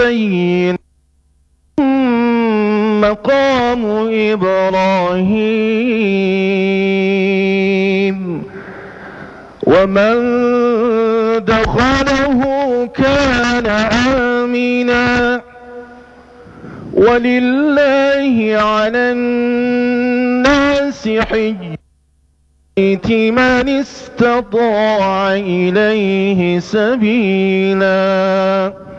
بين مقام إبراهيم ومن دخله كان آمنا ولله على الناس حج البيت من استطاع إليه سبيلا